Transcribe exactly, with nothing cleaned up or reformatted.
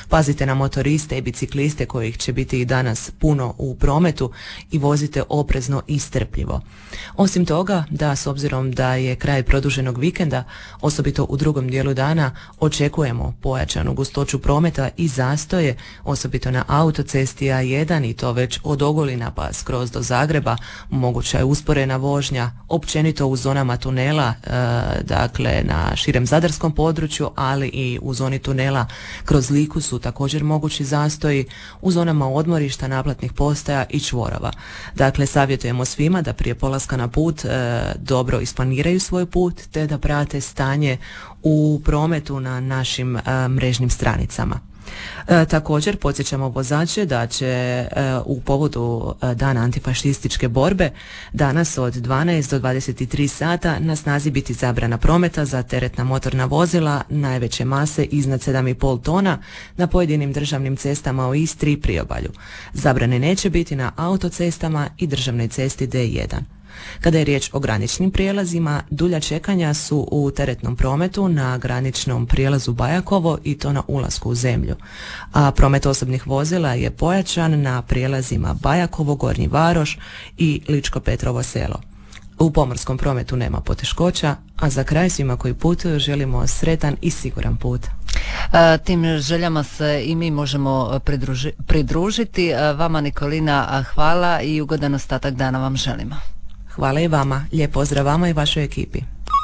Pazite na motoriste i bicikliste kojih će biti i danas puno u prometu i vozite oprezno i strpljivo. Osim toga, da s obzirom da je kraj produženog vikenda, osobito u drugom dijelu dana, očekujemo pojačanu gustoću prometa i zastoje, osobito na autocesti A jedan i to već od Ogulina pa skroz do Zagreba. Moguća je usporena vožnja, općenito u zonama tunela, e, dakle na širem zadarskom području, ali i u zoni tunela kroz Liku su također mogući zastoji, u zonama odmorišta, naplatnih postaja i čvorova. Dakle, savjetujemo svima da prije polaska na put e, dobro isplaniraju svoj put te da prate stanje u prometu na našim e, mrežnim stranicama. E, također podsjećamo vozače da će e, u povodu e, dana antifašističke borbe danas od dvanaest do dvadeset tri sata na snazi biti zabrana prometa za teretna motorna vozila najveće mase iznad sedam i pol tona na pojedinim državnim cestama u Istri i Priobalju. Zabrane neće biti na autocestama i državnoj cesti D jedan. Kada je riječ o graničnim prijelazima, dulja čekanja su u teretnom prometu na graničnom prijelazu Bajakovo i to na ulasku u zemlju. A promet osobnih vozila je pojačan na prijelazima Bajakovo, Gornji Varoš i Ličko-Petrovo Selo. U pomorskom prometu nema poteškoća, a za kraj svima koji putuju želimo sretan i siguran put. A, tim željama se i mi možemo pridruži, pridružiti. A, vama Nikolina hvala i ugodan ostatak dana vam želimo. Hvala i vama. Lijep pozdrav vama i vašoj ekipi.